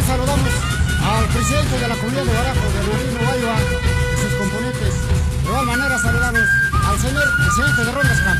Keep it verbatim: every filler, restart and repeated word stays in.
saludamos al presidente de la comunidad de Barajo, Bernardino Bayua, y sus componentes. De igual manera saludamos al señor presidente de Rondas